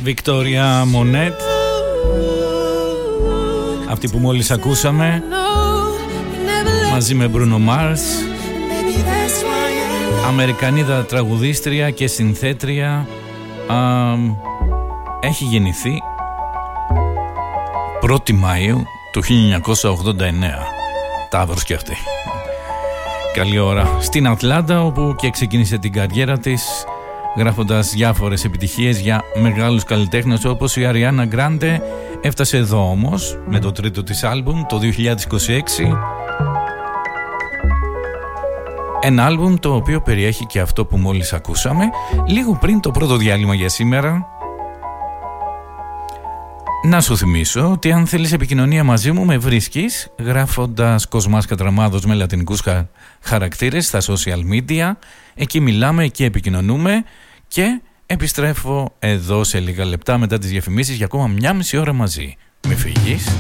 Βικτόρια Μονέτ, αυτή που μόλις ακούσαμε, μαζί με Μπρούνο Μάρς, Αμερικανίδα τραγουδίστρια και συνθέτρια. Έχει γεννηθεί 1η Μαΐου του 1989. Ταύρος και αυτή. Καλή ώρα. Στην Ατλάντα, όπου και ξεκίνησε την καριέρα της, γράφοντας διάφορες επιτυχίες για μεγάλους καλλιτέχνες όπως η Αριάννα Γκράντε. Έφτασε εδώ όμως με το τρίτο της άλμπουμ το 2026. Ένα άλμπουμ το οποίο περιέχει και αυτό που μόλις ακούσαμε λίγο πριν το πρώτο διάλειμμα για σήμερα. Να σου θυμίσω ότι αν θέλεις επικοινωνία μαζί μου, με βρίσκεις γράφοντας Κοσμάς Κατραμάδος με λατινικούς χαρακτήρες στα social media. Εκεί μιλάμε, εκεί επικοινωνούμε και επιστρέφω εδώ σε λίγα λεπτά μετά τις διαφημίσεις για ακόμα 1,5 ώρα μαζί. Μη φύγεις.